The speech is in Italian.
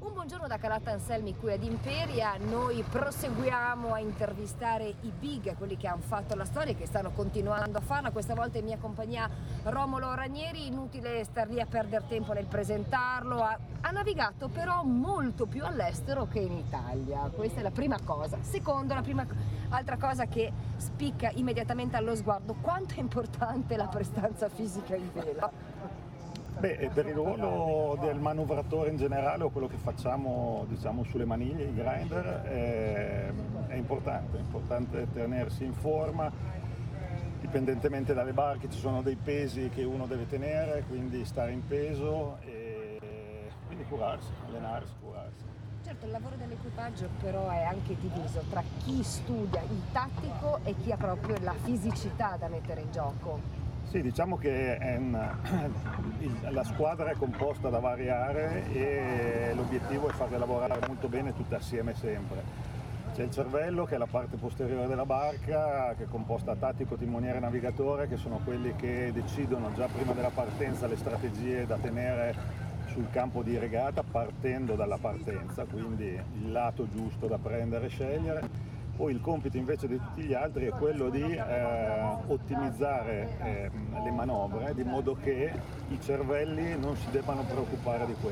Un buongiorno da Calatta Anselmi qui ad Imperia. Noi proseguiamo a intervistare i big, quelli che hanno fatto la storia e che stanno continuando a farla. Questa volta in mia compagnia Romolo Ranieri, inutile star lì a perdere tempo nel presentarlo. Ha navigato però molto più all'estero che in Italia, questa è la prima cosa. Secondo, altra cosa che spicca immediatamente allo sguardo: quanto è importante la prestanza fisica in vela? Beh, per il ruolo del manovratore in generale o quello che facciamo, diciamo, sulle maniglie, i grinder, è importante tenersi in forma, dipendentemente dalle barche ci sono dei pesi che uno deve tenere, quindi stare in peso e quindi curarsi, allenarsi, curarsi. Certo, il lavoro dell'equipaggio però è anche diviso tra chi studia il tattico e chi ha proprio la fisicità da mettere in gioco. Sì, diciamo che la squadra è composta da varie aree e l'obiettivo è farle lavorare molto bene tutte assieme sempre. C'è il cervello, che è la parte posteriore della barca, che è composta da tattico, timoniere e navigatore, che sono quelli che decidono già prima della partenza le strategie da tenere sul campo di regata partendo dalla partenza, quindi il lato giusto da prendere e scegliere. Poi il compito invece di tutti gli altri è quello di ottimizzare le manovre, di modo che i cervelli non si debbano preoccupare di questo.